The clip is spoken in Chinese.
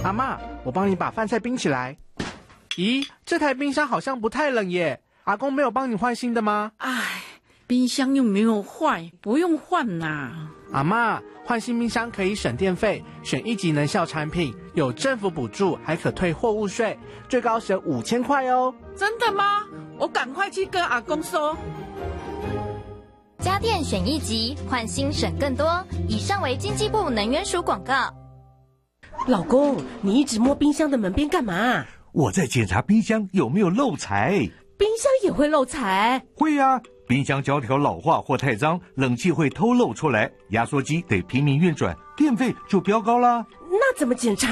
阿嬷，我帮你把饭菜冰起来。咦，这台冰箱好像不太冷耶，阿公没有帮你换新的吗？ 哎，冰箱又没有坏，不用换啦。 阿嬷，换新冰箱可以省电费，选1级能效产品，有政府补助，还可退货物税，最高省5000块哦。 真的吗？我赶快去跟阿公说。 家电选1级，换新省更多。以上为经济部能源署广告。 老公，你一直摸冰箱的门边干嘛？ 我在检查冰箱有没有漏财。 冰箱也会漏财？ 会呀，冰箱胶条老化或太脏，冷气会偷漏出来，压缩机得拼命运转，电费就飙高啦。 那怎么检查？